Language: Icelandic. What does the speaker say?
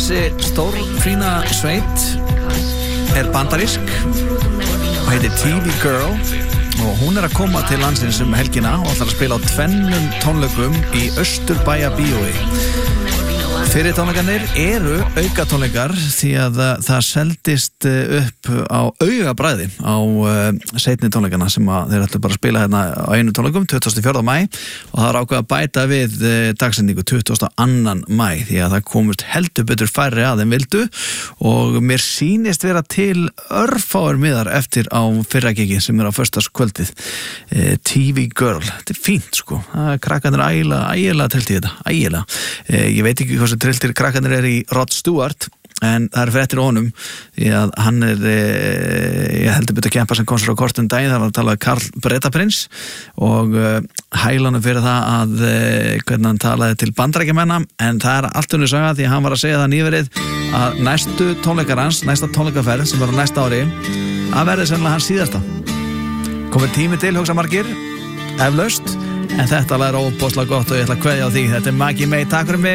Þessi stórfína sveit bandarísk og heitir TV Girl og hún að koma til landsins helgina og ætlar að spila á 2 tónleikum í Austurbæjarbíói. Fyrir tónleikarnir eru aukatónleikar því að það seldist upp á augabragði á seinni tónleikana sem að þeir ætla bara að spila hérna á einu tónleikum 24. maí og það ákveð að bæta við dagsendingu 22. maí því að það komust heldur betur færri að þeim vildu og mér sýnist vera til örfáir miðar eftir á fyrra gigi sem á föstudagskvöldið. TV Girl, þetta fínt sko, krakkarnir ægilega telt í þetta, ægilega. Ég veit ekki hvað sem trilltir krakkarnir í Rod Stewart en það fréttir honum því að hann ég heldur betur að kempa sem kom sér á kortum daginn þar var að tala um Karl Bretaprins og hælanum fyrir það að hvernig hann talaði til Bandaríkjamanna en það allt unnur saga því að hann var að segja það nýverið að næstu tónleikar hans, næsta tónleikaferð sem var á næsta ári að verði sennilega hans síðasta. Komið tími til, hugsa margir eflaust, en þetta er óbóðslega gott og ég ætla að kveðja á því. Þetta Maggie May, takk fyrir mig.